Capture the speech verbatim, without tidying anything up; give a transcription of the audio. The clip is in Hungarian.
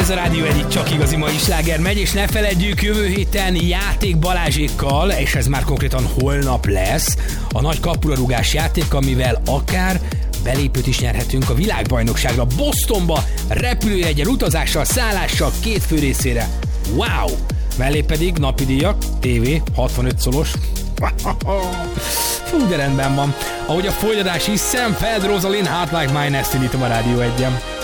Ez a Rádió egy csak igazi mai sláger megy, és ne feledjük, jövő héten Játék Balázsékkal, és ez már konkrétan holnap lesz, a nagy kapurarugás játék, amivel akár belépőt is nyerhetünk a világbajnokságra Bostonba, repülőjegyen, utazással, szállással, két fő részére. Wow! Mellé pedig napi díjak, tévé, hatvanöt szolos. Fú, de rendben van. Ahogy a folytatás is, Sam Feld, Rosalind, Heart Like Mine, ezt indítom a Rádió egyen.